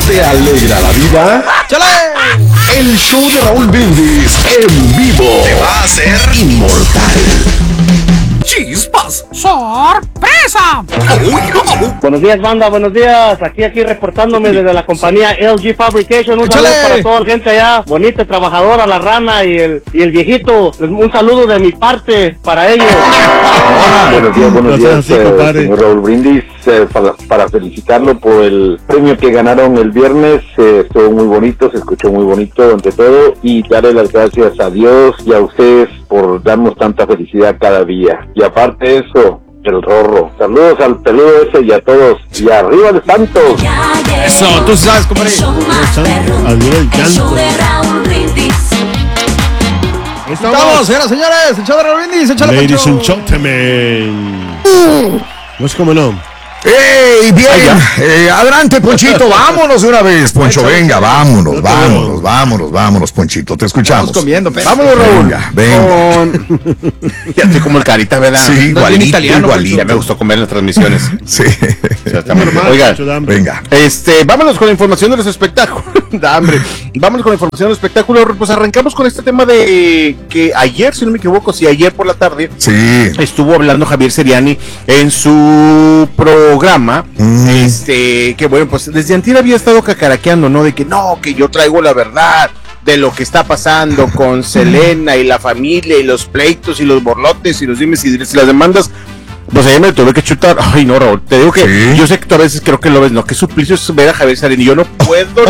te alegra la vida? ¡Chale! El show de Raúl Brindis en vivo te va a hacer inmortal. ¡Chispas! ¡Sorpresa! Buenos días, banda, buenos días. Aquí reportándome desde la compañía LG Fabrication. Un saludo para toda la gente allá. Bonita, trabajadora, la rana y el viejito. Un saludo de mi parte para ellos. Buenos días, señor Raúl Brindis. Para felicitarlo por el premio que ganaron el viernes. Estuvo muy bonito, se escuchó muy bonito ante todo. Y darle las gracias a Dios y a ustedes por darnos tanta felicidad cada día. Y aparte de eso, el Rorro. Saludos al peludo ese y a todos. Y arriba de Santos. Eso, tú sabes cómo eres. Arriba el canto. Estamos, señoras y señores. El show de Raúl Brindis. Échale, Ladies Poncho. and gentlemen. Pues cómo no. ¡Ey, bien! Adelante, Ponchito, vámonos de una vez, Poncho, venga, vámonos, Ponchito, te escuchamos. Estamos comiendo, pero. Vámonos, Raúl. Venga. Ya estoy como el Carita, ¿verdad? Sí, igualito, italiano, igualito. Ya me gustó comer las transmisiones. Sí. Oiga, Venga. vámonos con la información de los espectáculos. Da hambre. Vámonos con la información de los espectáculos. Pues arrancamos con este tema de que ayer, si no me equivoco, ayer por la tarde, Sí. estuvo hablando Javier Seriani en su programa, que bueno, pues desde antier había estado cacaraqueando, ¿no? De que no, que yo traigo la verdad de lo que está pasando con Selena y la familia y los pleitos y los borlotes y los dimes y las demandas. Pues ayer me tuve que chutar. Ay, no, Raúl, te digo que ¿Sí? yo sé que tú a veces creo que lo ves, no, que suplicio es ver a Javier Seriani. Yo no puedo,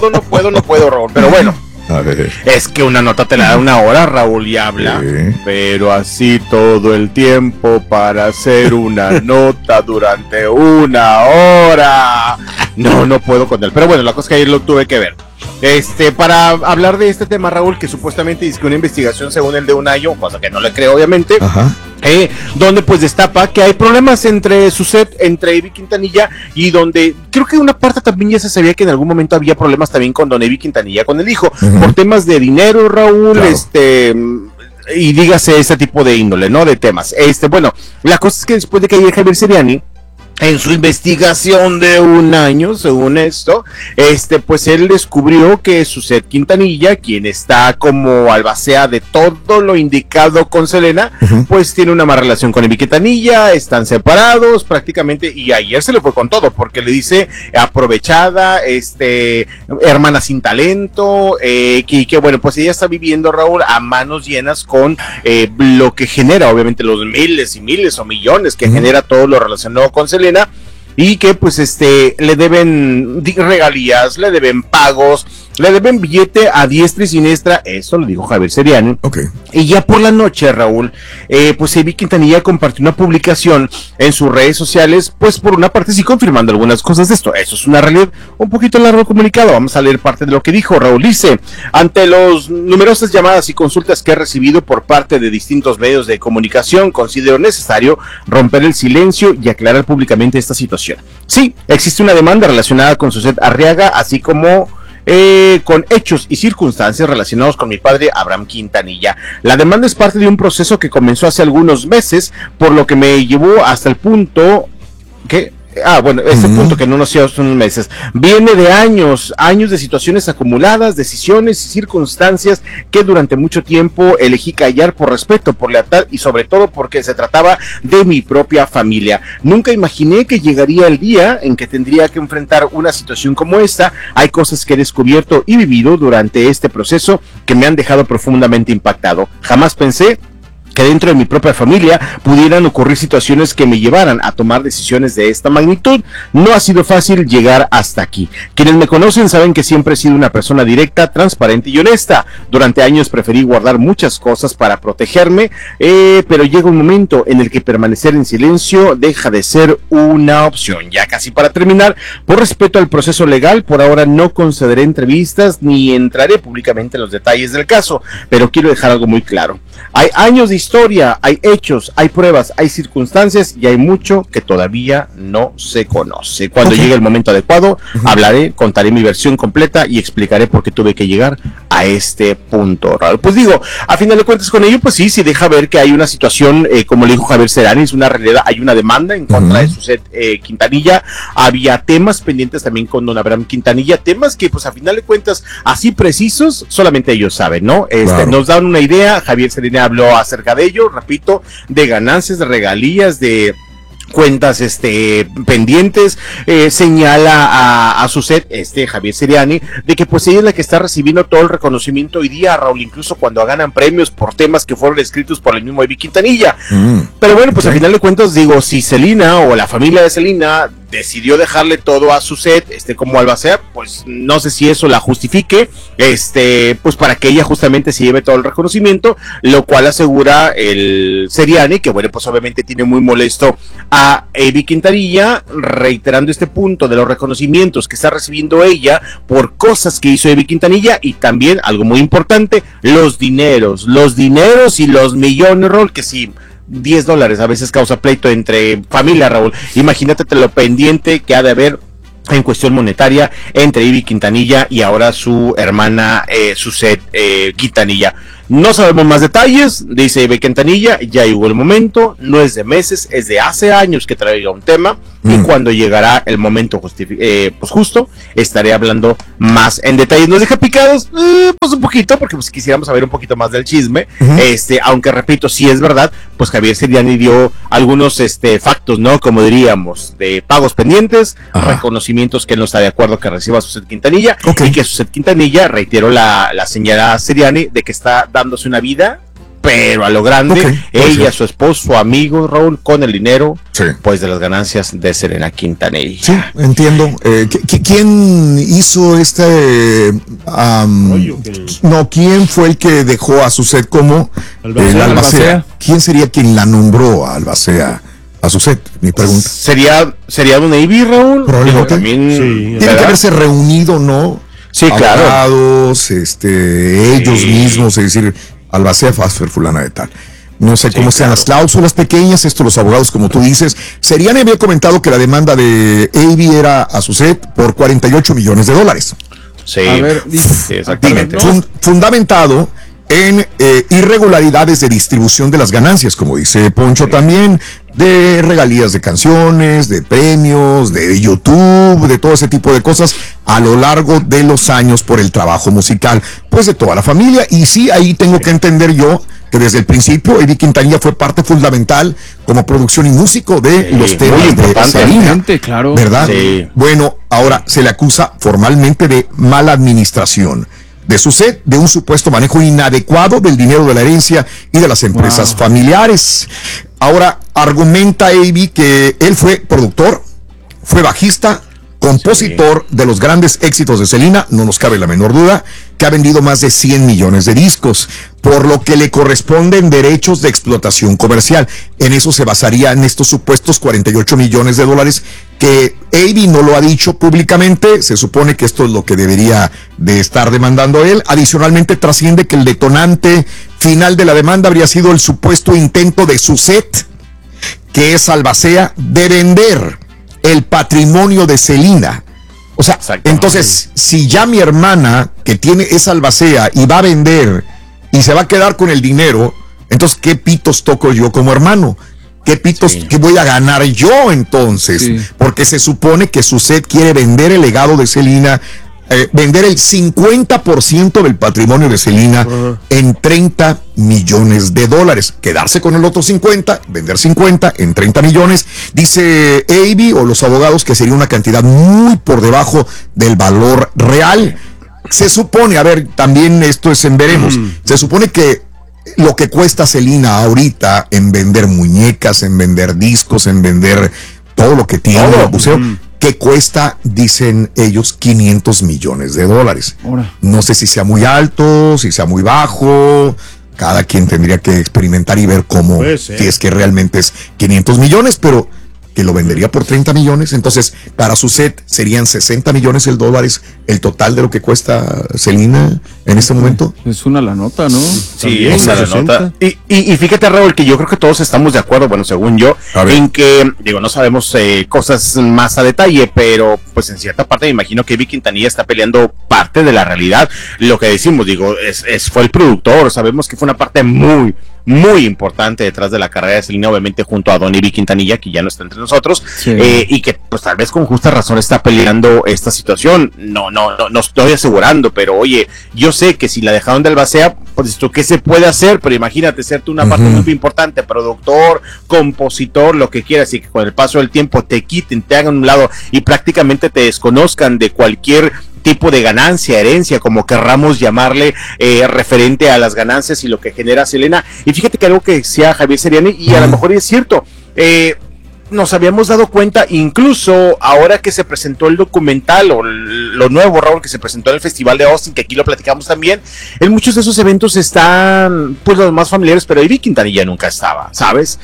Raúl, pero bueno. A ver. Es que una nota te la da una hora, Raúl, y habla, Sí. pero así todo el tiempo para hacer una nota durante una hora. No puedo con él. Pero bueno, la cosa es que ayer lo tuve que ver. Para hablar de este tema, Raúl, que supuestamente dice que una investigación según el de un año, cosa que no le creo, obviamente. Ajá. Donde pues destapa que hay problemas entre su set, entre Ivy Quintanilla, y donde creo que una parte también ya se sabía que en algún momento había problemas también con don Ivy Quintanilla, con el hijo, por temas de dinero, Raúl, Claro. y dígase este tipo de índole, ¿no? De temas. Bueno, la cosa es que después de que ayer Javier Seriani, en su investigación de un año, según esto, pues él descubrió que Suset Quintanilla, quien está como albacea de todo lo indicado con Selena, pues tiene una mala relación con Ivy Quintanilla, están separados prácticamente, y ayer se le fue con todo, porque le dice aprovechada, hermana sin talento, que bueno, pues ella está viviendo, Raúl, a manos llenas con lo que genera, obviamente, los miles y miles o millones que genera todo lo relacionado con Selena, y que pues le deben regalías, le deben pagos, le deben billete a diestra y siniestra. Eso lo dijo Javier Seriani. Ok. Y ya por la noche, Raúl, pues Ivy Quintanilla compartió una publicación en sus redes sociales, pues por una parte sí confirmando algunas cosas de esto. Eso es una realidad. Un poquito largo el comunicado, vamos a leer parte de lo que dijo. Raúl dice: ante las numerosas llamadas y consultas que he recibido por parte de distintos medios de comunicación, considero necesario romper el silencio y aclarar públicamente esta situación. Sí, existe una demanda relacionada con Suset Arriaga, así como con hechos y circunstancias relacionados con mi padre Abraham Quintanilla. La demanda es parte de un proceso que comenzó hace algunos meses, por lo que me llevó hasta el punto que... punto que no nos lleva unos meses, viene de años de situaciones acumuladas, decisiones y circunstancias que durante mucho tiempo elegí callar por respeto, por lealtad y sobre todo porque se trataba de mi propia familia. Nunca imaginé que llegaría el día en que tendría que enfrentar una situación como esta. Hay cosas que he descubierto y vivido durante este proceso que me han dejado profundamente impactado. Jamás pensé que dentro de mi propia familia pudieran ocurrir situaciones que me llevaran a tomar decisiones de esta magnitud. No ha sido fácil llegar hasta aquí. Quienes me conocen saben que siempre he sido una persona directa, transparente y honesta. Durante años preferí guardar muchas cosas para protegerme, pero llega un momento en el que permanecer en silencio deja de ser una opción. Ya casi para terminar, por respeto al proceso legal, por ahora no concederé entrevistas ni entraré públicamente en los detalles del caso, pero quiero dejar algo muy claro. Hay años de historia, hay hechos, hay pruebas, hay circunstancias y hay mucho que todavía no se conoce. Cuando llegue el momento adecuado, hablaré, contaré mi versión completa y explicaré por qué tuve que llegar a este punto, Raúl. Pues digo, a final de cuentas con ello, pues sí deja ver que hay una situación, como le dijo Javier Serrani, es una realidad, hay una demanda en contra de Suset Quintanilla, había temas pendientes también con don Abraham Quintanilla, temas que pues a final de cuentas, así precisos, solamente ellos saben, ¿no? Claro. Nos dan una idea, Javier Serrani habló acerca de ello, repito, de ganancias, de regalías, de cuentas pendientes, señala a Suset, Javier Seriani, de que pues ella es la que está recibiendo todo el reconocimiento hoy día, Raúl, incluso cuando ganan premios por temas que fueron escritos por el mismo Evi Quintanilla. Pero bueno, pues al final de cuentas, digo, si Selena o la familia de Selena decidió dejarle todo a Suset, como albacea, pues no sé si eso la justifique, pues para que ella justamente se lleve todo el reconocimiento, lo cual asegura el Seriani, que bueno, pues obviamente tiene muy molesto a Evi Quintanilla, reiterando este punto de los reconocimientos que está recibiendo ella por cosas que hizo Evi Quintanilla, y también, algo muy importante, los dineros y los millones, Raúl, que sí, $10 a veces causa pleito entre familia, Raúl. Imagínate lo pendiente que ha de haber en cuestión monetaria entre Evi Quintanilla y ahora su hermana Suset Quintanilla. No sabemos más detalles, dice Evi Quintanilla, ya llegó el momento, no es de meses, es de hace años que traiga un tema, y cuando llegará el momento pues justo, estaré hablando más en detalle. Nos deja picados, pues un poquito, porque pues quisiéramos saber un poquito más del chisme, aunque repito, si es verdad, pues Javier Seriani dio algunos factos, ¿no? Como diríamos, de pagos pendientes, reconocimientos que él no está de acuerdo que reciba Suset Quintanilla, y que Suset Quintanilla, reitero la señora Seriani, de que está dándose una vida, pero a lo grande, ella, su esposo, su amigo, Raúl, con el dinero, pues de las ganancias de Selena Quintanilla. Sí, entiendo. ¿Quién hizo quién fue el que dejó a Suset como albacea? ¿Quién sería quien la nombró a albacea? A Suset, mi pregunta. ¿Sería don Evi, Raúl? También, tiene que haberse reunido, ¿no? Sí, claro. Abogados, ellos mismos, es decir, albacea Fasfer fulana de tal. No sé cómo sean las cláusulas pequeñas, los abogados, como tú dices. Seriani había comentado que la demanda de Evi era a Suset por $48 millones. Sí, a ver, sí, exactamente. Fundamentado en irregularidades de distribución de las ganancias, como dice Poncho también, de regalías de canciones, de premios, de YouTube, de todo ese tipo de cosas a lo largo de los años por el trabajo musical, pues de toda la familia. Y sí, ahí tengo que entender yo que desde el principio Evi Quintanilla fue parte fundamental como producción y músico de los temas de Selena, claro, ¿verdad? Sí. Bueno, ahora se le acusa formalmente de mala administración de Suset, de un supuesto manejo inadecuado del dinero de la herencia y de las empresas familiares. Ahora argumenta Evi que él fue productor, fue bajista, compositor de los grandes éxitos de Selena, no nos cabe la menor duda, que ha vendido más de 100 millones de discos, por lo que le corresponden derechos de explotación comercial. En eso se basarían estos supuestos $48 millones, que Evi no lo ha dicho públicamente. Se supone que esto es lo que debería de estar demandando él. Adicionalmente trasciende que el detonante final de la demanda habría sido el supuesto intento de Suset, que es albacea, de vender el patrimonio de Selena. O sea, entonces, si ya mi hermana, que tiene esa albacea y va a vender y se va a quedar con el dinero, entonces, ¿qué pitos toco yo como hermano? ¿Qué pitos que voy a ganar yo entonces? Porque se supone que Suset quiere vender el legado de Selena, vender el 50% del patrimonio de Selena en $30 millones. Quedarse con el otro 50, vender 50 en 30 millones. Dice Evi o los abogados que sería una cantidad muy por debajo del valor real. Se supone, a ver, también esto es en veremos, se supone que lo que cuesta Selena ahorita en vender muñecas, en vender discos, en vender todo lo que tiene el museo, que cuesta, dicen ellos, $500 millones. No sé si sea muy alto, si sea muy bajo. Cada quien tendría que experimentar y ver cómo, si es que realmente es 500 millones, pero que lo vendería por 30 millones. Entonces, para su set serían 60 millones de dólares el total de lo que cuesta Selena en este momento. Es una la nota, ¿no? Sí, es una la nota. Y fíjate, Raúl, que yo creo que todos estamos de acuerdo, bueno, según yo, en que, digo, no sabemos cosas más a detalle, pero pues en cierta parte me imagino que Ivy Quintanilla está peleando parte de la realidad. Lo que decimos, digo, fue el productor, sabemos que fue una parte muy importante detrás de la carrera de Selena, obviamente junto a Don Ivy Quintanilla, que ya no está entre nosotros, sí. Y que pues tal vez con justa razón está peleando esta situación. No estoy asegurando, pero oye, yo sé que si la dejaron de albacea, pues esto, ¿qué se puede hacer? Pero imagínate ser tú una parte muy importante, productor, compositor, lo que quieras, y que con el paso del tiempo te quiten, te hagan a un lado y prácticamente te desconozcan de cualquier tipo de ganancia, herencia, como querramos llamarle, referente a las ganancias y lo que genera Selena. Y fíjate que algo que decía Javier Seriani, y a lo mejor es cierto, nos habíamos dado cuenta, incluso ahora que se presentó el documental, o lo nuevo, Raúl, que se presentó en el Festival de Austin, que aquí lo platicamos también, en muchos de esos eventos están, pues, los más familiares, pero Ivy Quintanilla nunca estaba, ¿sabes?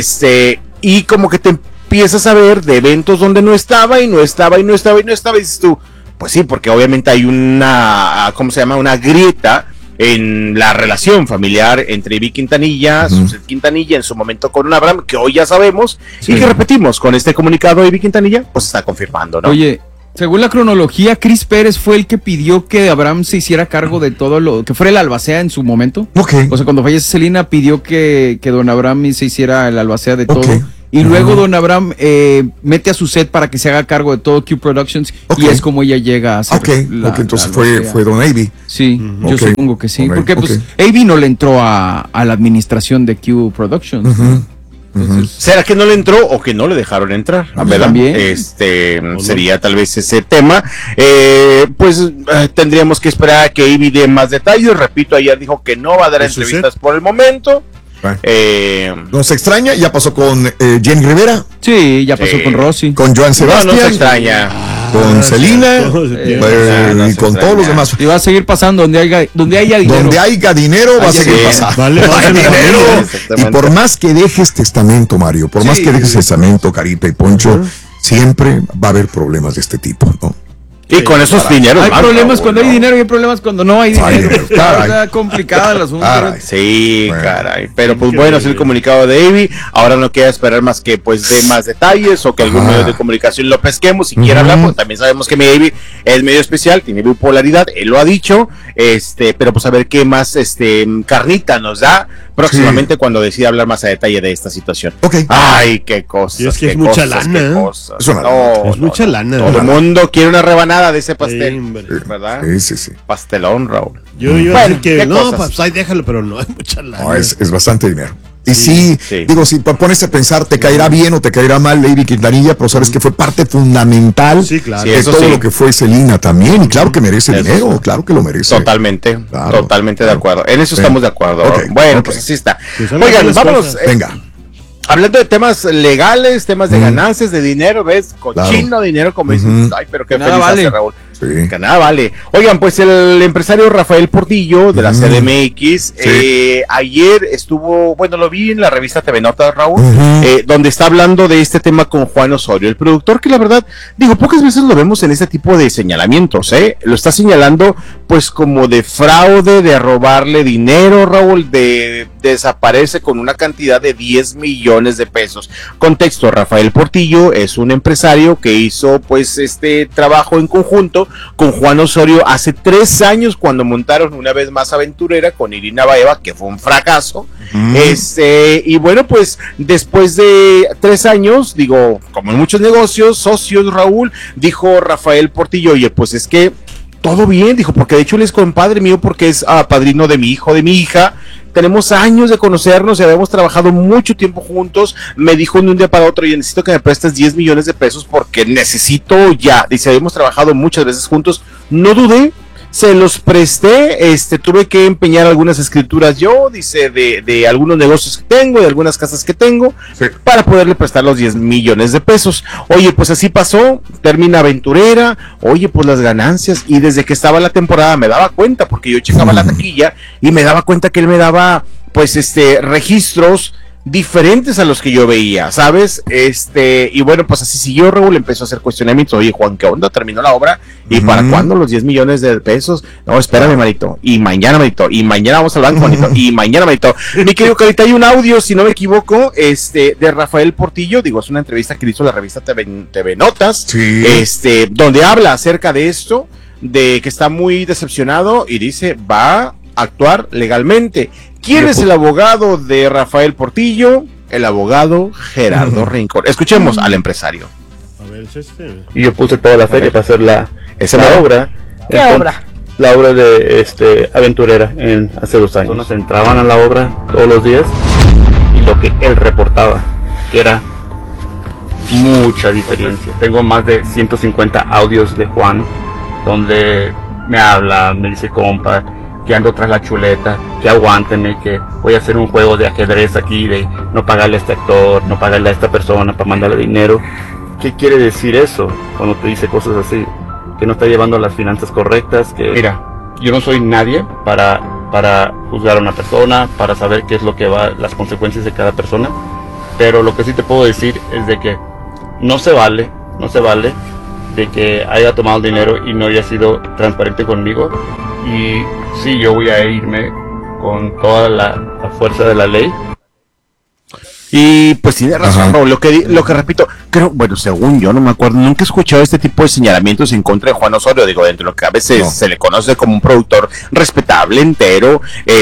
Y como que te empiezas a ver de eventos donde no estaba, y dices tú, pues sí, porque obviamente hay una, ¿cómo se llama? Una grieta en la relación familiar entre Ivy Quintanilla, Suset Quintanilla, en su momento con un Abraham, que hoy ya sabemos, y que repetimos, con este comunicado de Ivy Quintanilla, pues está confirmando, ¿no? Oye, según la cronología, Chris Pérez fue el que pidió que Abraham se hiciera cargo de todo lo, que fuera el albacea en su momento. O sea, cuando fallece Selena, pidió que don Abraham se hiciera el albacea de todo. Y luego don Abraham mete a Suset para que se haga cargo de todo Q Productions, y es como ella llega a hacer entonces fue don Ivy. Sí, yo supongo que sí, porque pues Ivy no le entró a la administración de Q Productions. Entonces, ¿será que no le entró o que no le dejaron entrar? También. Sería tal vez ese tema. Pues tendríamos que esperar a que Ivy dé más detalles. Repito, ayer dijo que no va a dar entrevistas por el momento. No se extraña, ya pasó con Jenny Rivera. Sí, ya pasó con Rosy. Con Joan Sebastián. No se extraña. Con Selena. Y con todos los demás. Y va a seguir pasando donde haya dinero. Donde haya dinero va a seguir pasando. Vale, y por más que dejes testamento, Mario, por más que dejes testamento, Carita y Poncho, siempre va a haber problemas de este tipo, ¿no? Y con esos dineros. Hay problemas cuando hay dinero y hay problemas cuando no hay dinero. Está complicada el asunto. Sí, caray. Pero pues bueno, es el comunicado de Ivy. Ahora no queda esperar más que pues dé más detalles o que algún medio de comunicación lo pesquemos si quiera hablar, pues también sabemos que mi Ivy es medio especial, tiene bipolaridad, él lo ha dicho, pero pues a ver qué más carnita nos da próximamente cuando decida hablar más a detalle de esta situación. Ay, qué cosas. Y es que es mucha lana. Es mucha lana. Todo el mundo quiere una rebanada de ese pastel, ¿verdad? Sí. Pastelón, Raúl. Yo iba a decir que no, pues ahí déjalo, pero no es mucha lana. No, es bastante dinero. Y sí, digo, si pones a pensar, te caerá bien o te caerá mal Ivy Quintanilla, pero sabes que fue parte fundamental de todo lo que fue Selena también, y claro que merece dinero, claro que lo merece. Totalmente de acuerdo. En eso estamos de acuerdo. Bueno, pues así está. Oigan, vámonos. Venga. Hablando de temas legales, temas de ganancias, de dinero, ¿ves? Cochino dinero, como dicen. Ay, pero qué feliz hace, Raúl. Que nada vale. Oigan, pues el empresario Rafael Portillo de la CDMX ayer estuvo, bueno, lo vi en la revista TV Notas, Raúl, donde está hablando de este tema con Juan Osorio, el productor, que la verdad, digo, pocas veces lo vemos en este tipo de señalamientos, lo está señalando pues como de fraude, de robarle dinero, Raúl, de desaparece con una cantidad de 10 millones de pesos. Contexto: Rafael Portillo es un empresario que hizo pues este trabajo en conjunto con Juan Osorio hace 3 años, cuando montaron Una Vez Más Aventurera con Irina Baeva, que fue un fracaso. Y bueno, pues después de 3 años, digo, como en muchos negocios, socios, Raúl, dijo Rafael Portillo, oye, pues es que todo bien, dijo, porque de hecho él es compadre mío, porque es padrino de mi hijo, de mi hija. Tenemos años de conocernos y habíamos trabajado mucho tiempo juntos. Me dijo de un día para otro: yo necesito que me prestes 10 millones de pesos porque necesito ya. Dice, habíamos trabajado muchas veces juntos. No dudé, se los presté, tuve que empeñar algunas escrituras yo, dice, de algunos negocios que tengo, de algunas casas que tengo, para poderle prestar los 10 millones de pesos. Oye, pues así pasó, termina Aventurera, oye, pues las ganancias, y desde que estaba la temporada me daba cuenta, porque yo checaba la taquilla, y me daba cuenta que él me daba, pues, registros diferentes a los que yo veía, ¿sabes? Y bueno, pues así siguió. Raúl empezó a hacer cuestionamientos. Oye, Juan, ¿qué onda? ¿Terminó la obra? ¿Y para cuándo los 10 millones de pesos? No, espérame, manito. Y mañana, manito. Y mañana vamos al banco, manito. Y mañana, manito. Mi querido Carita, hay un audio, si no me equivoco, de Rafael Portillo. Digo, es una entrevista que hizo la revista TV Notas. Sí. Donde habla acerca de esto, de que está muy decepcionado y dice, va a actuar legalmente. ¿Quién es el abogado de Rafael Portillo? El abogado Gerardo Rincón. Escuchemos al empresario. A ver, Y yo puse toda la feria para hacer la obra. ¿Qué obra? La obra de Aventurera hace 2 años. Entonces entraban a la obra todos los días y lo que él reportaba, que era mucha diferencia. Tengo más de 150 audios de Juan donde me habla, me dice, compa, que ando tras la chuleta, que aguántenme, que voy a hacer un juego de ajedrez aquí, de no pagarle a este actor, no pagarle a esta persona para mandarle dinero. ¿Qué quiere decir eso cuando te dice cosas así? Que no está llevando las finanzas correctas, que mira, yo no soy nadie para juzgar a una persona, para saber qué es lo que va, las consecuencias de cada persona, pero lo que sí te puedo decir es de que no se vale de que haya tomado el dinero y no haya sido transparente conmigo. Y sí, yo voy a irme con toda la fuerza de la ley. Y pues tiene razón, Raúl, lo que repito, creo, bueno, según yo, no me acuerdo, nunca he escuchado este tipo de señalamientos en contra de Juan Osorio, digo, dentro de lo que a veces se le conoce como un productor respetable, entero,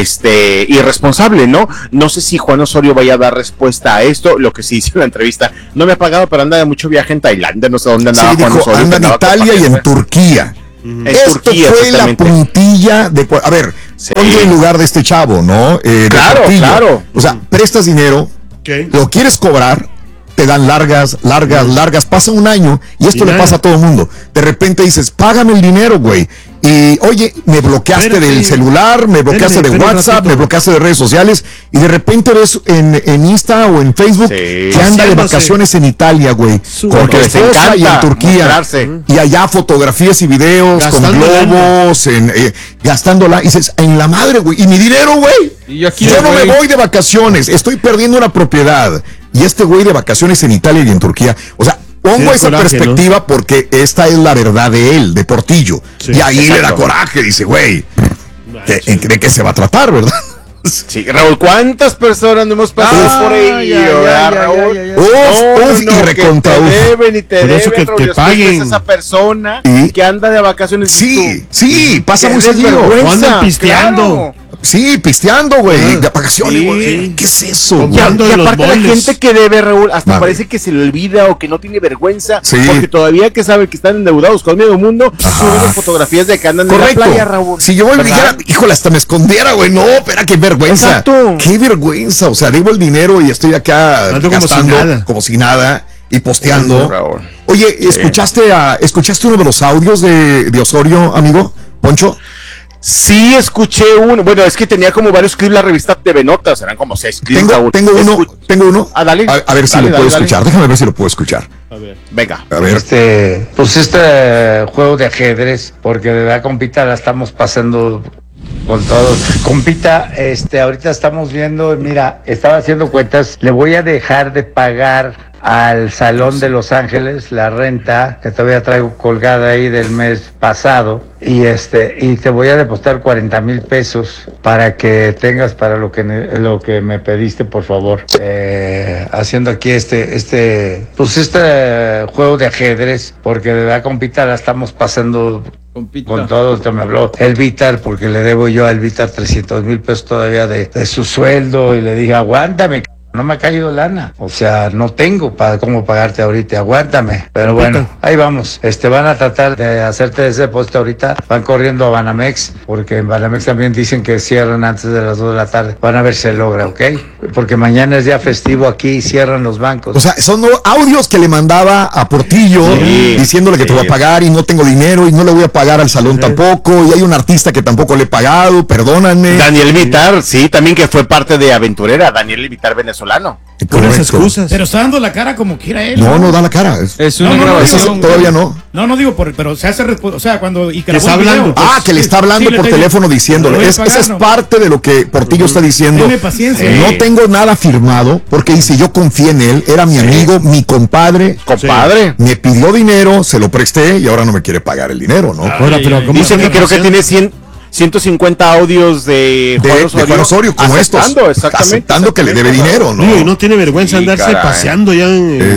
y responsable, ¿no? No sé si Juan Osorio vaya a dar respuesta a esto. Lo que sí hizo en la entrevista, no me ha pagado, pero anda de mucho viaje en Tailandia, no sé dónde andaba Juan Osorio. Anda en Italia y en Turquía. Esto Turquía, fue la puntilla de... A ver, ponte en lugar de este chavo, ¿no? Claro. O sea, prestas dinero, lo quieres cobrar, te dan largas, pasa un año y esto le pasa a todo el mundo. De repente dices, págame el dinero, güey. Y oye, me bloqueaste del celular, me bloqueaste de WhatsApp, me bloqueaste de redes sociales, y de repente ves en Insta o en Facebook que anda de vacaciones en Italia, güey, con tu esposa y en Turquía, y allá fotografías y videos gastando con globos, gastándola, y dices, en la madre, güey, y mi dinero, güey, yo no me voy de vacaciones, estoy perdiendo una propiedad, y este güey de vacaciones en Italia y en Turquía, o sea, pongo esa perspectiva, ¿no? Porque esta es la verdad de él, de Portillo. Y ahí le da coraje, dice, güey, ¿de qué se va a tratar, verdad? Sí, Raúl, ¿cuántas personas no hemos pasado por ahí? Raúl. Y recontra y te deben, Raúl, que paguen a esa persona que anda de vacaciones. Sí, pasa muy seguido. Andan pisteando. Sí, pisteando, güey, de vacaciones, güey. ¿Qué es eso? Y aparte la gente que debe, Raúl, hasta parece que se le olvida o que no tiene vergüenza, porque todavía que sabe que están endeudados con medio mundo, suben fotografías de que andan en la playa, Raúl. Si yo dijera, híjole, hasta me escondiera, güey, no, espera, qué vergüenza. Exacto. Qué vergüenza, o sea, debo el dinero y estoy acá gastando como si nada y posteando. Oye, ¿escuchaste uno de los audios de Osorio, amigo, Poncho? Sí, escuché uno. Bueno, es que tenía como varios clips la revista TV Notas, eran como 6 clips. Tengo uno. Dale. A ver si lo puedo escuchar. Déjame ver si lo puedo escuchar. A ver. Venga. A ver. Este juego de ajedrez, porque de verdad, compita, la estamos pasando con todo. Compita, ahorita estamos viendo, mira, estaba haciendo cuentas, le voy a dejar de pagar al Salón de Los Ángeles la renta que todavía traigo colgada ahí del mes pasado, y te voy a depositar 40,000 pesos para que tengas para lo que me pediste, por favor. Haciendo aquí este juego de ajedrez, porque de verdad, compita, la estamos pasando con todo. Esto me habló el Vitar, porque le debo yo al Vitar 300,000 pesos todavía de su sueldo, y le dije, aguántame, no me ha caído lana, o sea, no tengo para cómo pagarte ahorita, aguántame. Pero bueno, ahí vamos. Van a tratar de hacerte ese depósito ahorita, van corriendo a Banamex, porque en Banamex también dicen que cierran antes de las 2 de la tarde. Van a ver si se logra, ¿ok? Porque mañana es día festivo aquí y cierran los bancos. O sea, son audios que le mandaba a Portillo diciéndole que te voy a pagar y no tengo dinero y no le voy a pagar al salón tampoco, y hay un artista que tampoco le he pagado, perdóname. Daniel Vitar, sí, también, que fue parte de Aventurera, Daniel Vitar venezolano, venezolano. Buenas excusas. Pero está dando la cara como quiera él. No da la cara. Es una grabación. Todavía no. No digo, pero se hace, o sea, cuando está hablando. Que le está hablando por teléfono diciéndole. Esa es parte de lo que Portillo está diciendo. Tiene paciencia. No tengo nada firmado, porque dice, yo confié en él, era mi amigo, mi compadre. Compadre. Me pidió dinero, se lo presté y ahora no me quiere pagar el dinero, ¿no? Ahora, pero ¿cómo dicen que creo que tiene 150 audios de Juan Osorio como aceptando, estos, aceptando que le debe dinero, ¿no? Y no tiene vergüenza andarse paseando ya en...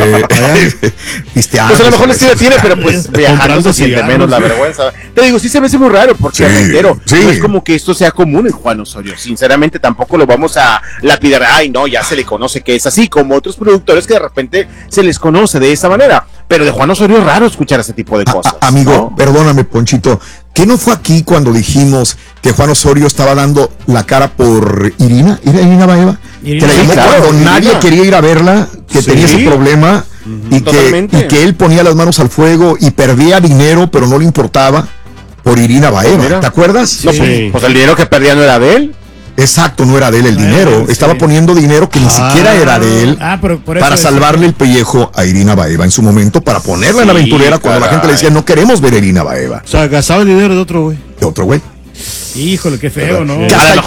Pues a lo mejor les tiene, pero pues viajando se siente menos la vergüenza. Te digo, sí se me hace muy raro, porque reitero, no es como que esto sea común en Juan Osorio. Sinceramente tampoco lo vamos a lapidar, ay no, ya se le conoce que es así, como otros productores que de repente se les conoce de esa manera. Pero de Juan Osorio es raro escuchar ese tipo de cosas. Amigo, ¿no? Perdóname, Ponchito, ¿qué no fue aquí cuando dijimos que Juan Osorio estaba dando la cara por Irina? ¿Era Irina Baeva? Que la llamó cuando nadie quería ir a verla, que tenía ese problema y que él ponía las manos al fuego y perdía dinero, pero no le importaba por Irina Baeva. ¿Te acuerdas? No, pues el dinero que perdía no era de él. Exacto, no era de él el dinero. Estaba poniendo dinero que ni siquiera era de él para salvarle el pellejo a Irina Baeva en su momento, para ponerla en la aventurera cuando la gente le decía, no queremos ver a Irina Baeva. O sea, gastaba el dinero de otro güey. De otro güey. Híjole, qué feo, ¿no?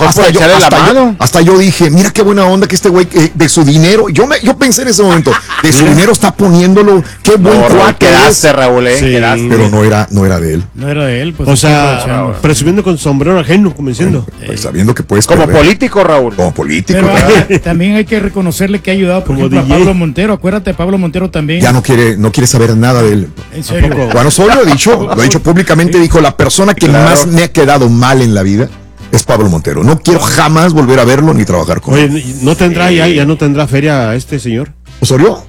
Hasta yo dije, mira qué buena onda que este güey de su dinero, yo pensé en ese momento, de su dinero está poniéndolo, qué buen cuate quedaste, Raúl, pero no era de él. No era de él, pues. O sea, presumiendo con sombrero ajeno, como diciendo. Pues sabiendo que puedes como político, Raúl. Como político. Pero también hay que reconocerle que ha ayudado, por ejemplo, a Pablo Montero. Acuérdate, Pablo Montero también. Ya no quiere saber nada de él. ¿En serio? Juan Osorio lo ha dicho públicamente, dijo, la persona que más me ha quedado mal en la vida es Pablo Montero. No quiero jamás volver a verlo ni trabajar con él. Oye, ¿no tendrá ya no tendrá feria este señor? ¿Osorio?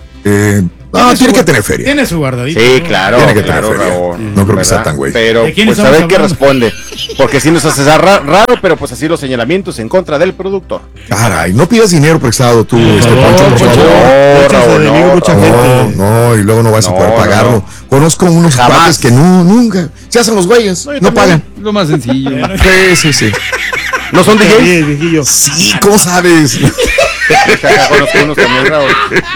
Tiene que tener feria. Tiene su guardadito. Sí, claro. Tiene que tener feria. No creo que sea tan güey. Pero pues a ver qué responde. Porque sí nos hace raro, pero pues así los señalamientos en contra del productor. Caray, no pidas dinero prestado tú, Poncho, por favor. No, y luego no vas a poder pagarlo. Conozco unos cuates que nunca se hacen los güeyes, no pagan. Lo más sencillo. Sí. ¿No son DJs? Sí, ¿cómo sabes? Conozco unos también, Raúl.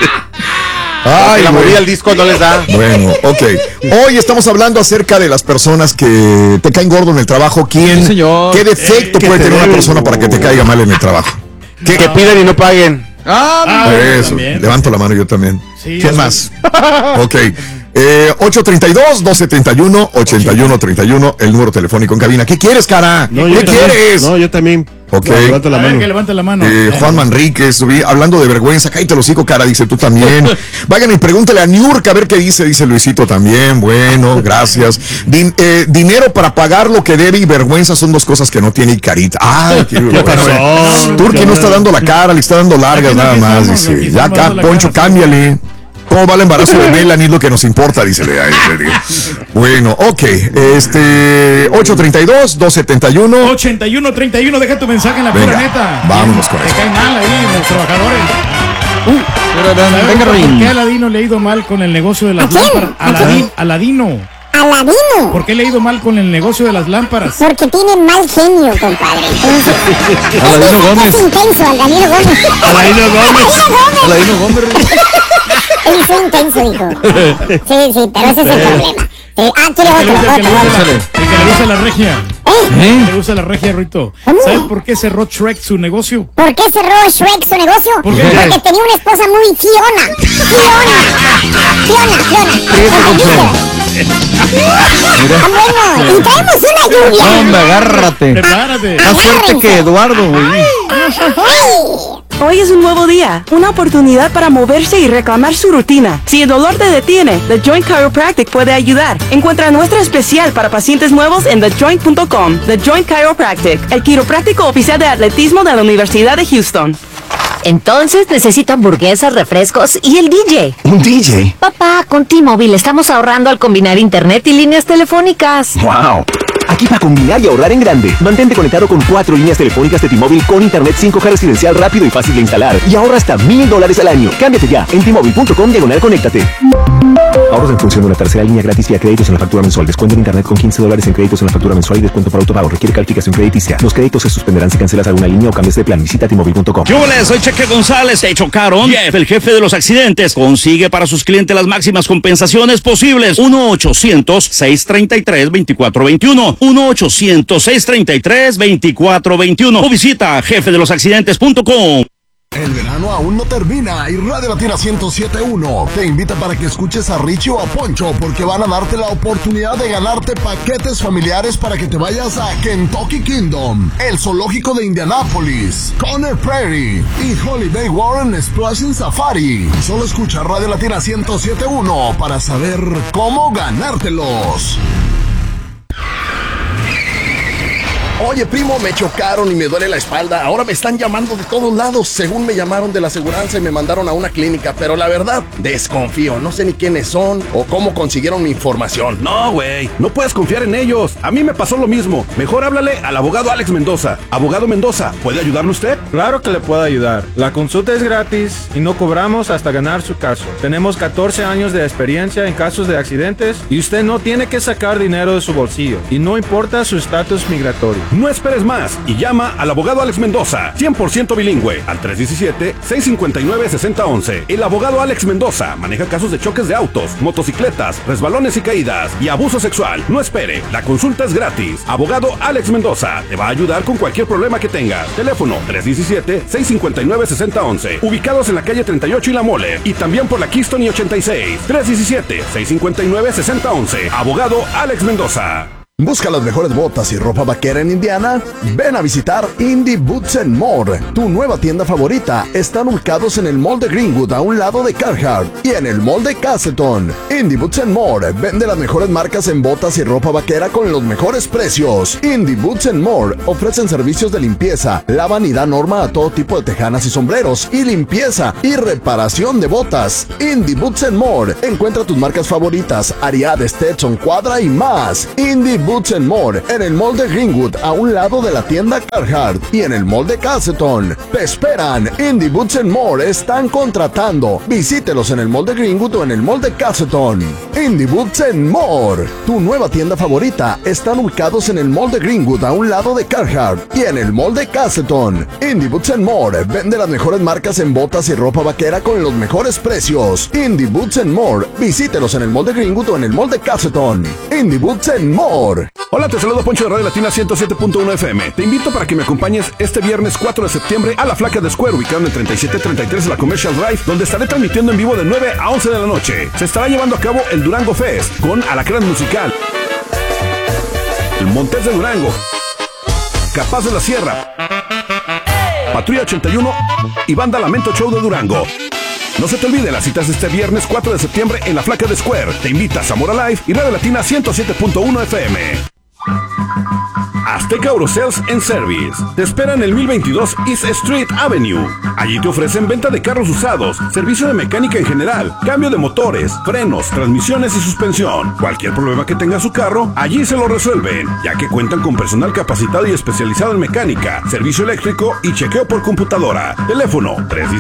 Ay, la movida del disco no les da. Bueno, ok. Hoy estamos hablando acerca de las personas que te caen gordo en el trabajo. ¿Qué defecto puede tener una persona para que te caiga mal en el trabajo? Que piden y no paguen. Eso, levanto la mano yo también. ¿Quién más? Ok. 832-1231-8131, el número telefónico en cabina. ¿Qué quieres, cara? ¿Qué quieres? No, yo también. Ok. Levanta la mano. Que levanta la mano. Juan Manríquez, hablando de vergüenza, cállate los hocico, cara, dice tú también. Vayan y pregúntale a Niurka a ver qué dice Luisito también. Bueno, gracias. Dinero para pagar lo que debe y vergüenza son dos cosas que no tiene y carita. ¿Qué pasó? Turki no está dando la cara, le está dando largas nada más, dice. Ya acá, Poncho, cámbiale. ¿Cómo va el embarazo de Melanie? Es lo que nos importa, dice. Bueno, ok. 832-271. 8131, deja tu mensaje en la pura neta. Vámonos con eso. Te caen mal ahí los trabajadores. Venga, ¿Por qué a Aladino le ha ido mal con el negocio de las lámparas? Aladino. ¿Por qué le ha ido mal con el negocio de las lámparas? Porque tiene mal genio, compadre. Aladino Gómez. Es intenso, Aladino Gómez. Aladino Gómez. Él fue intenso, hijo. Sí, pero ese es el problema. Quiere otro. El que le gusta la regia. Le gusta la regia, Ruito. ¿Sabes por qué cerró Shrek su negocio? ¿Por qué cerró Shrek su negocio? Porque tenía una esposa muy fiona. Bueno, y traemos una lluvia. Hombre, agárrate. Prepárate. Más fuerte que Eduardo, güey. Hoy es un nuevo día, una oportunidad para moverse y reclamar su rutina. Si el dolor te detiene, The Joint Chiropractic puede ayudar. Encuentra nuestra especial para pacientes nuevos en thejoint.com. The Joint Chiropractic, el quiropráctico oficial de atletismo de la Universidad de Houston. Entonces necesito hamburguesas, refrescos y el DJ. ¿Un DJ? Papá, con T-Mobile estamos ahorrando al combinar internet y líneas telefónicas. ¡Wow! Aquí para combinar y ahorrar en grande. Mantente conectado con 4 líneas telefónicas de T-Mobile con internet 5G residencial rápido y fácil de instalar. Y ahorra hasta $1,000 al año. Cámbiate ya en T-Mobile.com/conéctate. Ahorros en función de una tercera línea gratis vía créditos en la factura mensual. Descuento en internet con $15 en créditos en la factura mensual y descuento por autopago. Requiere calificación crediticia. Los créditos se suspenderán si cancelas alguna línea o cambias de plan. Visita T-Mobile.com. ¿Qué hola? Soy Cheque González. ¿Te chocaron? Jeff, el jefe de los accidentes, consigue para sus clientes las máximas compensaciones posibles. 1-800-633-2421. 1-800-633-2421. O visita jefedelosaccidentes.com. El verano aún no termina y Radio Latina 107.1 te invita para que escuches a Richie o a Poncho porque van a darte la oportunidad de ganarte paquetes familiares para que te vayas a Kentucky Kingdom, el zoológico de Indianápolis, Conner Prairie y Holiday Warren Explosion Safari. Solo escucha Radio Latina 107.1 para saber cómo ganártelos. Oye, primo, me chocaron y me duele la espalda. Ahora me están llamando de todos lados. Según me llamaron de la aseguranza y me mandaron a una clínica. Pero la verdad, desconfío. No sé ni quiénes son o cómo consiguieron mi información. No, güey. No puedes confiar en ellos. A mí me pasó lo mismo. Mejor háblale al abogado Alex Mendoza. Abogado Mendoza, ¿puede ayudarle usted? Claro que le puedo ayudar. La consulta es gratis y no cobramos hasta ganar su caso. Tenemos 14 años de experiencia en casos de accidentes y usted no tiene que sacar dinero de su bolsillo. Y no importa su estatus migratorio. No esperes más y llama al abogado Alex Mendoza, 100% bilingüe, al 317-659-6011. El abogado Alex Mendoza maneja casos de choques de autos, motocicletas, resbalones y caídas y abuso sexual. No espere, la consulta es gratis. Abogado Alex Mendoza te va a ayudar con cualquier problema que tengas. Teléfono 317-659-6011. Ubicados en la calle 38 y La Mole y también por la Keystone y 86. 317-659-6011. Abogado Alex Mendoza. ¿Busca las mejores botas y ropa vaquera en Indiana? Ven a visitar Indie Boots and More, tu nueva tienda favorita. Están ubicados en el Mall de Greenwood, a un lado de Carhartt, y en el Mall de Castleton. Indie Boots and More vende las mejores marcas en botas y ropa vaquera con los mejores precios. Indie Boots and More ofrecen servicios de limpieza, lavan y dan norma a todo tipo de tejanas y sombreros, y limpieza y reparación de botas. Indie Boots and More. Encuentra tus marcas favoritas, Ariat, Stetson, Quadra y más. Indie Boots and More en el Mall de Greenwood, a un lado de la tienda Carhartt, y en el Mall de Castleton. Te esperan. Indie Boots and More están contratando. Visítelos en el Mall de Greenwood o en el Mall de Castleton. Indie Boots and More, tu nueva tienda favorita. Están ubicados en el Mall de Greenwood, a un lado de Carhartt, y en el Mall de Castleton. Indie Boots and More vende las mejores marcas en botas y ropa vaquera con los mejores precios. Indie Boots and More. Visítelos en el Mall de Greenwood o en el Mall de Castleton. Indie Boots and More. Hola, te saludo Poncho de Radio Latina 107.1 FM. Te invito para que me acompañes este viernes 4 de septiembre a La Flaca de Square, ubicado en el 3733 de la Commercial Drive, donde estaré transmitiendo en vivo de 9 a 11 de la noche. Se estará llevando a cabo el Durango Fest con Alacrán Musical, el Montes de Durango, Capaz de la Sierra, Patrulla 81 y Banda Lamento Show de Durango. No se te olvide las citas este viernes 4 de septiembre en La Flaca de Square. Te invita Zamora Live y Radio Latina 107.1 FM. Azteca Autosales and Service te espera en el 1022 East Street Avenue. Allí te ofrecen venta de carros usados, servicio de mecánica en general, cambio de motores, frenos, transmisiones y suspensión. Cualquier problema que tenga su carro, allí se lo resuelven, ya que cuentan con personal capacitado y especializado en mecánica, servicio eléctrico y chequeo por computadora. Teléfono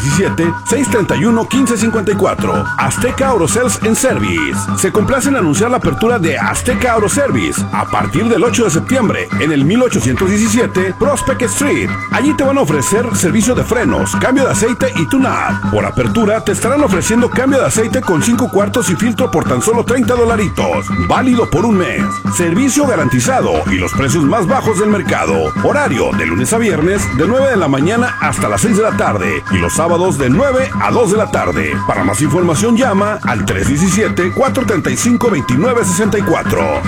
317-631-1554. Azteca Autosales and Service. Se complace en anunciar la apertura de Azteca Auto Service a partir del 8 de septiembre en el 1817 Prospect Street. Allí te van a ofrecer servicio de frenos, cambio de aceite y tune-up. Por apertura te estarán ofreciendo cambio de aceite con 5 cuartos y filtro por tan solo $30. Válido por un mes. Servicio garantizado y los precios más bajos del mercado. Horario de lunes a viernes de 9 de la mañana hasta las 6 de la tarde y los sábados de 9 a 2 de la tarde. Para más información llama al 317-435-2964.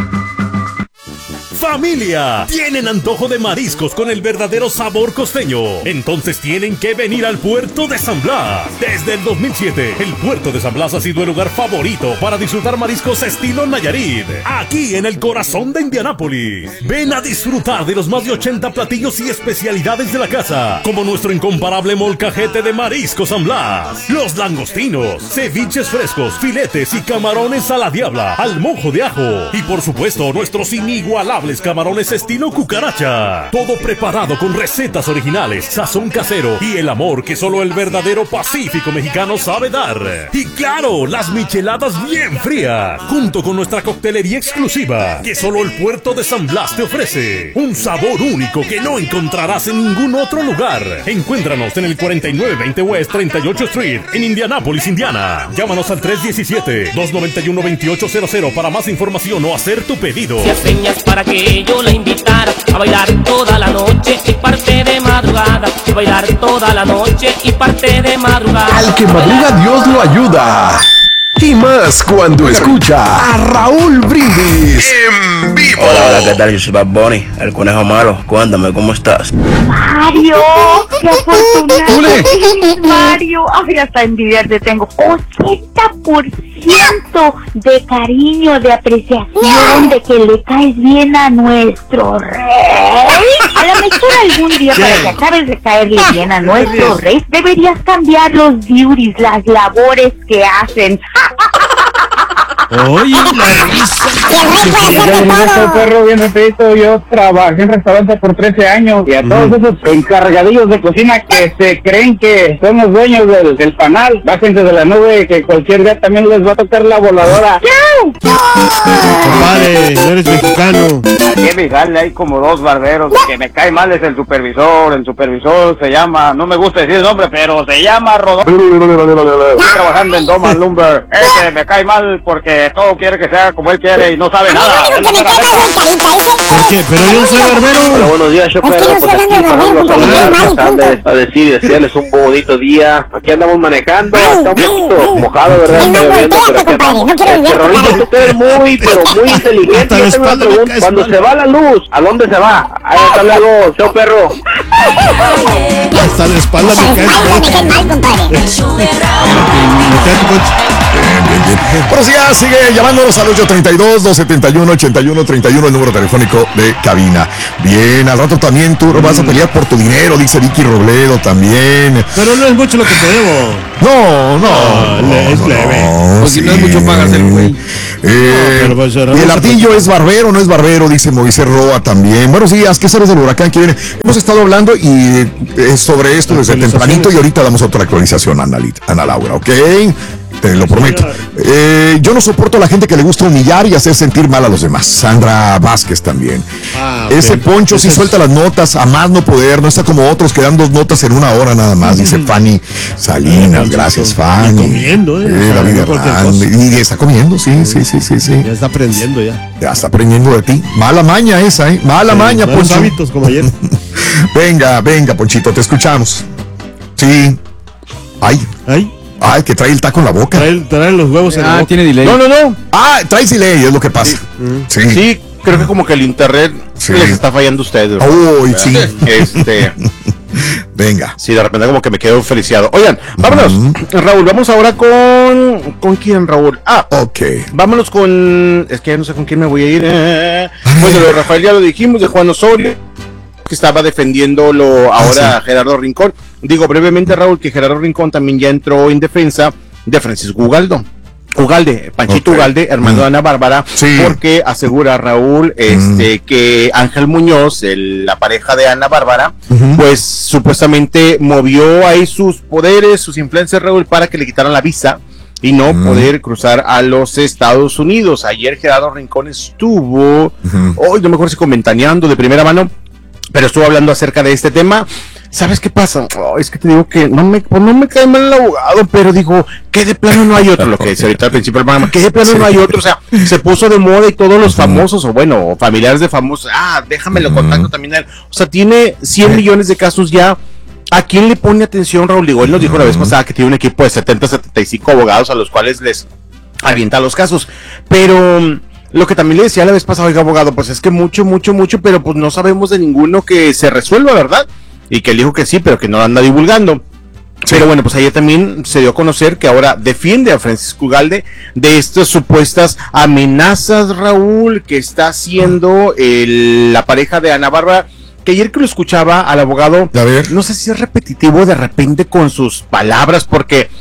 ¡Familia! ¿Tienen antojo de mariscos con el verdadero sabor costeño? Entonces tienen que venir al puerto de San Blas. Desde el 2007, el puerto de San Blas ha sido el lugar favorito para disfrutar mariscos estilo Nayarit, aquí en el corazón de Indianápolis. Ven a disfrutar de los más de 80 platillos y especialidades de la casa, como nuestro incomparable molcajete de marisco San Blas, los langostinos, ceviches frescos, filetes y camarones a la diabla, al mojo de ajo, y por supuesto nuestros inigualables tradicionales camarones estilo cucaracha. Todo preparado con recetas originales, sazón casero y el amor que solo el verdadero Pacífico mexicano sabe dar. Y claro, las micheladas bien frías, junto con nuestra coctelería exclusiva, que solo el puerto de San Blas te ofrece. Un sabor único que no encontrarás en ningún otro lugar. Encuéntranos en el 4920 West 38 Street, en Indianápolis, Indiana. Llámanos al 317-291-2800 para más información o hacer tu pedido. Hacía señas para que yo la invitara a bailar toda la noche y parte de madrugada. A bailar toda la noche y parte de madrugada. Al que madruga Dios lo ayuda. Y más cuando escucha a Raúl Brindis en vivo. Hola, ¿qué tal? Yo soy Bad Bunny, el conejo malo. Cuéntame, ¿cómo estás? Mario, qué afortunado. Mario, ay, hasta envidia te tengo. 80% de cariño, de apreciación, de que le caes bien a nuestro rey. A lo mejor algún día, para que acabes de caerle bien a nuestro rey, deberías cambiar los duties, las labores que hacen. Oye, la risa. Perro, bien repito, yo trabajé en restaurantes por 13 años y a todos esos encargadillos de cocina que se creen que son los dueños del panal, bájense de la nube que cualquier día también les va a tocar la voladora. Compadre, no eres mexicano. Aquí en mi jale hay como 2 barberos. El que me cae mal es el supervisor se llama, no me gusta decir el nombre, pero se llama Rodolfo. Estoy trabajando en Doman Lumber. Ese me cae mal porque todo quiere que sea como él quiere y no sabe nada. ¿Por qué? Pero yo no soy barbero. Hola, buenos días, yo Pedro, pues aquí pasando a decir y desearles un bonito día. Aquí andamos manejando, está un poquito mojado, ¿verdad? Está lloviendo, pero aquí andamos. Rolito, usted es muy, pero muy inteligente. Yo tengo una pregunta. Cuando se va la luz, ¿a dónde se va? Ahí está luego, show perro. Hasta la espalda me cae mal, compadre. Buenos días, sigue llamándonos al 832-271-8131, el número telefónico de cabina. Bien, al rato también tú vas a pelear por tu dinero, dice Vicky Robledo también. Pero no es mucho lo que te debo. No. Es leve. Pues si no es mucho, pagas el güey. Y el ardillo es barbero, no es barbero, dice Moisés Roa también. Buenos días, ¿qué sabes del huracán que viene? Hemos estado hablando y sobre esto desde tempranito y ahorita damos otra actualización, Ana Laura, ¿ok? Te lo prometo. Yo no soporto a la gente que le gusta humillar y hacer sentir mal a los demás. Sandra Vázquez también. Okay. Ese Poncho sí suelta las notas a más no poder, no está como otros que dan 2 notas en 1 hora nada más, dice Fanny Salinas. Gracias, Fanny. Comiendo, David Hernández. Y está comiendo, sí. Ya está aprendiendo ya. Ya está aprendiendo de ti. Mala maña esa, Mala maña, Poncho. Hábitos como ayer. Venga, Ponchito, te escuchamos. Sí. Ay, que trae el taco en la boca. Trae los huevos en la boca. Tiene delay. No. Trae delay, es lo que pasa. Sí, creo que como que el internet les está fallando a ustedes. Uy, sí. Venga. Sí, de repente como que me quedo feliciado. Oigan, vámonos. Raúl, vamos ahora ¿con quién, Raúl? Ok. Vámonos con... Es que ya no sé con quién me voy a ir. Bueno, de Rafael ya lo dijimos, de Juan Osorio, que estaba defendiéndolo ahora Gerardo Rincón. Digo brevemente, Raúl, que Gerardo Rincón también ya entró en defensa de Francisco Panchito Ugalde, hermano de Ana Bárbara, porque asegura Raúl que Ángel Muñoz, la pareja de Ana Bárbara, pues supuestamente movió ahí sus poderes, sus influencias, Raúl, para que le quitaran la visa y no poder cruzar a los Estados Unidos. Ayer Gerardo Rincón estuvo, hoy no me acuerdo si comentaneando de primera mano, pero estuvo hablando acerca de este tema. ¿Sabes qué pasa? Es que te digo que no me cae mal el abogado, pero digo que de plano no hay otro, lo que decía ahorita al principio del programa, que de plano no hay otro, o sea, se puso de moda y todos los famosos, o bueno, familiares de famosos, déjame lo contacto también a él, o sea, tiene 100 millones de casos ya. ¿A quién le pone atención, Raúl? Digo, él nos dijo la vez pasada que tiene un equipo de 75 abogados a los cuales les avienta los casos, pero... Lo que también le decía la vez pasada, oiga, abogado, pues es que mucho, pero pues no sabemos de ninguno que se resuelva, ¿verdad? Y que él dijo que sí, pero que no lo anda divulgando. Pero bueno, pues ayer también se dio a conocer que ahora defiende a Francisco Ugalde de estas supuestas amenazas, Raúl, que está haciendo la pareja de Ana Bárbara, que ayer que lo escuchaba al abogado, no sé si es repetitivo de repente con sus palabras, porque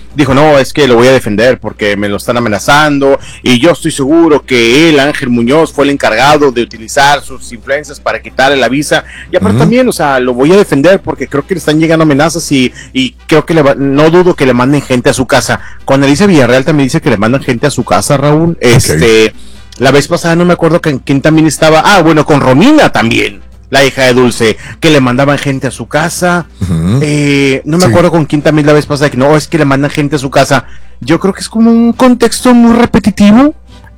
dijo, no, es que lo voy a defender porque me lo están amenazando y yo estoy seguro que él, Ángel Muñoz, fue el encargado de utilizar sus influencias para quitarle la visa. Y aparte también, o sea, lo voy a defender porque creo que le están llegando amenazas y creo que no dudo que le manden gente a su casa. Con Alicia Villarreal también dice que le mandan gente a su casa, Raúl. La vez pasada no me acuerdo quién también estaba. Ah, bueno, con Romina también, la hija de Dulce, que le mandaban gente a su casa. No me acuerdo con quién también la vez pasada, que no, es que le mandan gente a su casa. Yo creo que es como un contexto muy repetitivo.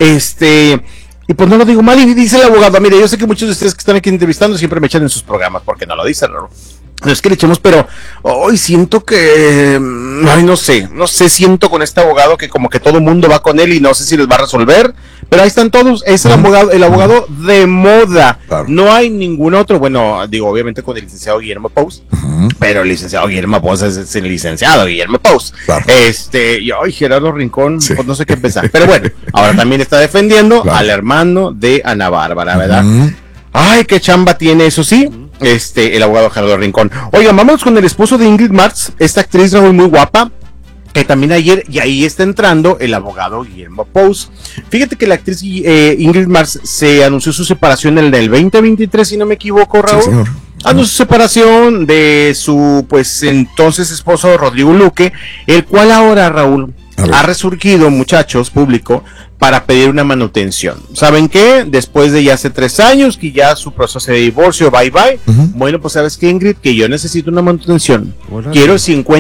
Y pues no lo digo mal, y dice el abogado, mire, yo sé que muchos de ustedes que están aquí entrevistando siempre me echan en sus programas, porque no lo dicen, ¿no? No es que le echemos, pero hoy siento que, ay, no sé, siento con este abogado que como que todo el mundo va con él y no sé si les va a resolver, pero ahí están todos, es el abogado de moda, no hay ningún otro, bueno, digo, obviamente con el licenciado Guillermo Pous, pero el licenciado Guillermo Pous es el licenciado Guillermo Pous, y hoy Gerardo Rincón, pues no sé qué pensar, pero bueno, ahora también está defendiendo al hermano de Ana Bárbara, ¿verdad? Ay, qué chamba tiene, eso sí, el abogado Gerardo Rincón. Oigan, vamos con el esposo de Ingrid Martz, esta actriz muy guapa, que también ayer, y ahí está entrando el abogado Guillermo Pous. Fíjate que la actriz Ingrid Martz se anunció su separación en el 2023, si no me equivoco, Raúl. Sí, señor. Anunció su separación de su, pues, entonces esposo Rodrigo Luque, el cual ahora, Raúl, ha resurgido, muchachos, público, para pedir una manutención. ¿Saben qué? Después de ya hace 3 años que ya su proceso de divorcio, bye. Bueno, pues ¿sabes qué, Ingrid? Que yo necesito una manutención. Quiero el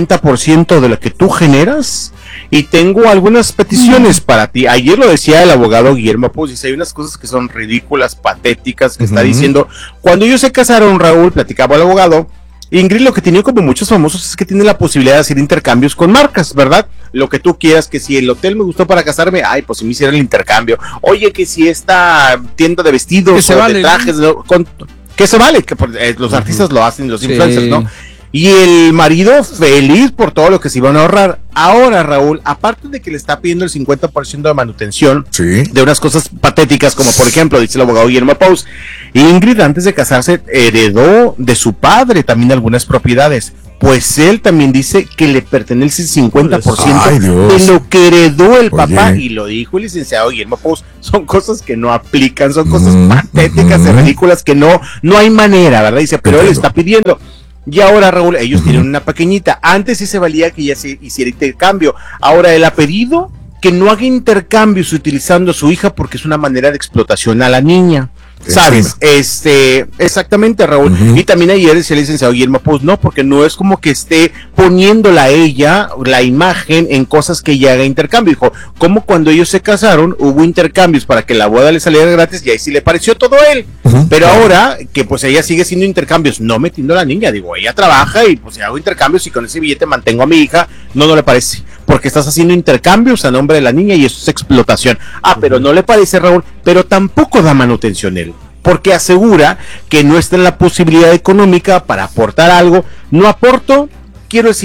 50% de lo que tú generas y tengo algunas peticiones para ti. Ayer lo decía el abogado Guillermo Pous, dice, hay unas cosas que son ridículas, patéticas, que está diciendo. Cuando ellos se casaron, Raúl, platicaba el abogado, Ingrid lo que tiene como muchos famosos es que tiene la posibilidad de hacer intercambios con marcas, ¿verdad? Lo que tú quieras, que si el hotel me gustó para casarme, ay, pues si me hicieran el intercambio. Oye, que si esta tienda de vestidos o de trajes, ¿no? Que se vale, que los artistas lo hacen, los influencers, ¿no? Y el marido feliz por todo lo que se iban a ahorrar. Ahora, Raúl, aparte de que le está pidiendo el 50% de manutención de unas cosas patéticas, como por ejemplo, dice el abogado Guillermo Pous, Ingrid antes de casarse heredó de su padre también algunas propiedades. Pues él también dice que le pertenece el 50% de lo que heredó el papá. Y lo dijo el licenciado Guillermo Pous. Son cosas que no aplican, son cosas patéticas y ridículas que no hay manera, ¿verdad? Dice, pero él está pidiendo. Y ahora, Raúl, ellos tienen una pequeñita. Antes sí se valía que ella se hiciera intercambio. Ahora él ha pedido que no haga intercambios utilizando a su hija porque es una manera de explotación a la niña. ¿Sabes? Exactamente, Raúl. Y también ayer decía el licenciado Guillermo Pous, no, porque no es como que esté poniéndola a ella, la imagen, en cosas que ella haga intercambio. Dijo, como cuando ellos se casaron, hubo intercambios para que la boda le saliera gratis y ahí sí le pareció todo a él. Pero ahora, que pues ella sigue haciendo intercambios, no metiendo a la niña, digo, ella trabaja y pues hago intercambios y con ese billete mantengo a mi hija, no le parece. Porque estás haciendo intercambios a nombre de la niña y eso es explotación. Pero no le parece, Raúl, pero tampoco da manutención él, porque asegura que no está en la posibilidad económica para aportar algo. No aporto, quiero el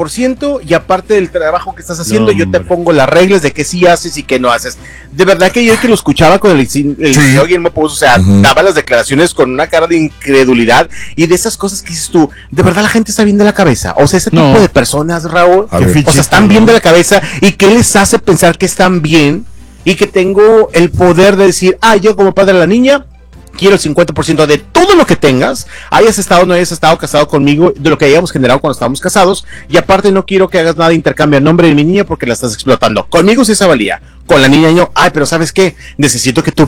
50% y aparte del trabajo que estás haciendo, yo te pongo las reglas de qué sí haces y qué no haces. De verdad que yo que lo escuchaba con el señor Guillermo Pous, o sea, daba las declaraciones con una cara de incredulidad y de esas cosas que dices tú, de verdad la gente está bien de la cabeza. O sea, ese tipo de personas, Raúl, o sea, están bien de la cabeza y qué les hace pensar que están bien y que tengo el poder de decir, yo como padre de la niña, quiero el 50% de todo lo que tengas, hayas estado o no hayas estado casado conmigo, de lo que hayamos generado cuando estábamos casados, y aparte no quiero que hagas nada de intercambio a nombre de mi niña porque la estás explotando. Conmigo sí esa valía, con la niña no. Pero ¿sabes qué? Necesito que tú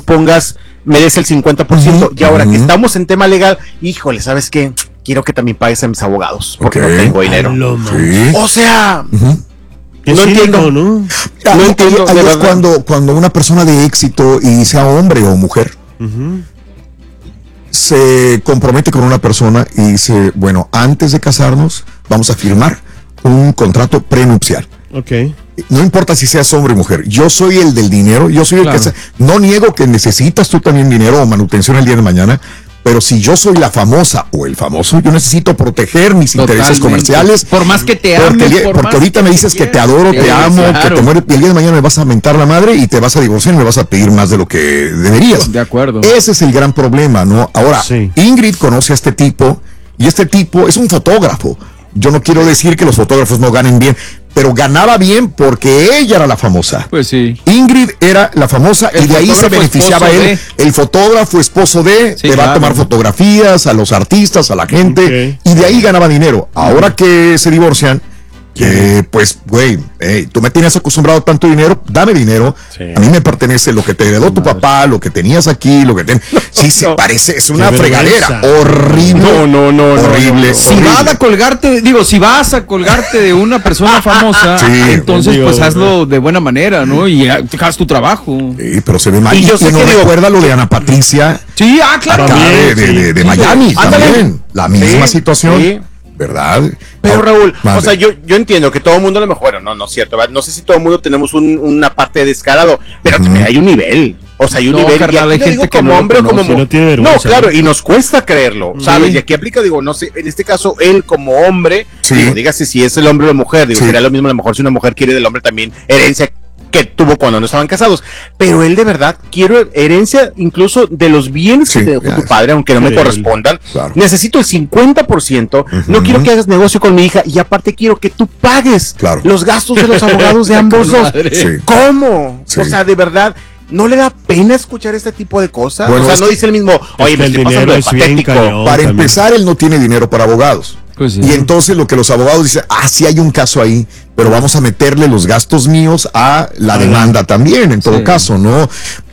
me des el 50%, y ahora que estamos en tema legal, híjole, ¿sabes qué? Quiero que también pagues a mis abogados, porque no tengo dinero. O sea... No entiendo, ¿no? No entiendo. Ahí es cuando una persona de éxito, y sea hombre o mujer, se compromete con una persona y dice, bueno, antes de casarnos vamos a firmar un contrato prenupcial. No importa si seas hombre o mujer, yo soy el del dinero, yo soy el que no niego que necesitas tú también dinero o manutención el día de mañana, pero si yo soy la famosa o el famoso, yo necesito proteger mis intereses comerciales. Por más que te ame. Porque ahorita me dices que te adoro, te amo, que te muero, y el día de mañana me vas a mentar la madre y te vas a divorciar y me vas a pedir más de lo que deberías. De acuerdo. Ese es el gran problema, ¿no? Ahora, Ingrid conoce a este tipo, y este tipo es un fotógrafo. Yo no quiero decir que los fotógrafos no ganen bien, pero ganaba bien porque ella era la famosa. Pues sí. Ingrid era la famosa y de ahí se beneficiaba él, el fotógrafo, esposo de, le va a tomar fotografías a los artistas, a la gente, y de ahí ganaba dinero. Ahora que se divorcian, pues, güey, tú me tienes acostumbrado a tanto dinero, dame dinero, a mí me pertenece lo que te heredó tu papá, lo que tenías aquí, lo que sí, se parece, es una fregadera, horrible, horrible. Si vas a colgarte, si vas a colgarte de una persona famosa, entonces pues hazlo de buena manera, ¿no? Y haz tu trabajo. Sí, pero se ve mal, y no recuerda lo de Ana Patricia. Sí, claro. De Miami, también, la misma situación. Sí. ¿Verdad? Pero Raúl, o sea, yo entiendo que todo el mundo a lo mejor, no es cierto, ¿verdad? No sé si todo el mundo tenemos una parte de descarado, pero también hay un nivel, o sea, hay un nivel, carnal, hay gente que como hombre o como no tiene vergüenza, claro, y nos cuesta creerlo, ¿sabes? Y aquí aplica, no sé, en este caso, él como hombre, dígase si es el hombre o la mujer, sería lo mismo a lo mejor si una mujer quiere del hombre también herencia que tuvo cuando no estaban casados, pero él de verdad quiero herencia incluso de los bienes que te dejó tu padre, aunque no me correspondan, necesito el 50%, no quiero que hagas negocio con mi hija y aparte quiero que tú pagues los gastos de los abogados de ambos dos. ¿Cómo? O sea, de verdad, ¿no le da pena escuchar este tipo de cosas? Bueno, o sea, no dice el mismo, oye, me estoy pasando de patético. Para empezar, él no tiene dinero para abogados. Pues sí. Y entonces lo que los abogados dicen, sí hay un caso ahí, pero vamos a meterle los gastos míos a la demanda también, en todo caso, ¿no?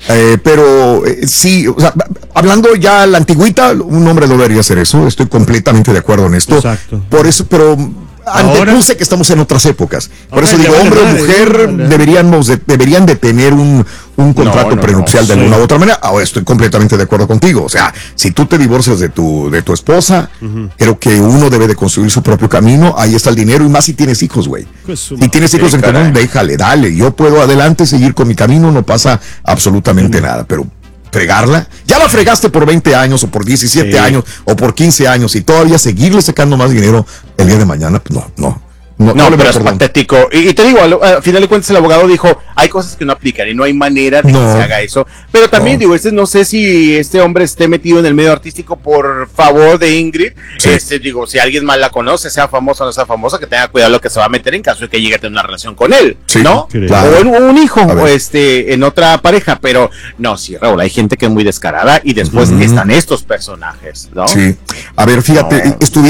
Pero sí, o sea, hablando ya a la antigüita, un hombre no debería hacer eso, estoy completamente de acuerdo en esto. Exacto. Por eso, pero antepuse que estamos en otras épocas. Por eso digo, hombre o mujer deberían de tener un contrato prenupcial de alguna u otra manera. Ahora estoy completamente de acuerdo contigo. O sea, si tú te divorcias de tu esposa, creo que uno debe de construir su propio camino. Ahí está el dinero, y más si tienes hijos, güey. Si tienes hijos en común, déjale, dale. Yo puedo adelante seguir con mi camino, no pasa absolutamente nada, pero fregarla, ya la fregaste por 20 años o por 17 años o por 15 años y todavía seguirle sacando más dinero el día de mañana, pues no, pero es patético. Y te digo, al final de cuentas el abogado dijo, hay cosas que no aplican y no hay manera de que se haga eso. Pero también digo, no sé si este hombre esté metido en el medio artístico por favor de Ingrid. Digo, si alguien más la conoce, sea famosa o no sea famosa, que tenga cuidado lo que se va a meter en caso de que llegue a tener una relación con él, ¿no? Claro. O un hijo, o en otra pareja. Pero no, sí, Raúl, hay gente que es muy descarada y después están estos personajes, ¿no? Sí. A ver, fíjate, estudié